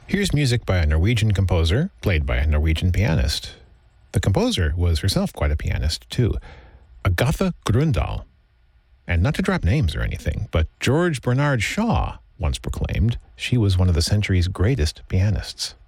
Here's music by a Norwegian composer, played by a Norwegian pianist. The composer was herself quite a pianist, too. Agatha Grøndahl. And not to drop names or anything, but George Bernard Shaw once proclaimed she was one of the century's greatest pianists.